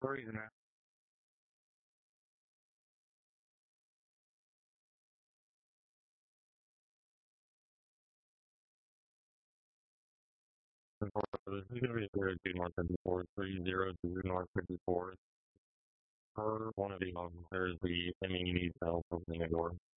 Crazy, man. This is going to be 02 North 54, 302 North 54. Per one of the there's the ME needs help opening a door.